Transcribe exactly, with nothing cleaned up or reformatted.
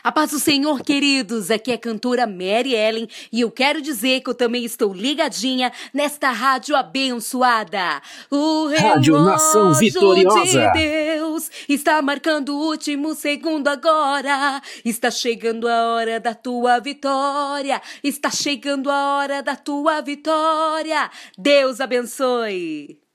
A paz do Senhor, queridos, aqui é a cantora Mary Ellen e eu quero dizer que eu também estou ligadinha nesta rádio abençoada. O Rádio Nação Vitoriosa de Deus está marcando o último segundo agora. Está chegando a hora da tua vitória. Está chegando a hora da tua vitória. Deus abençoe.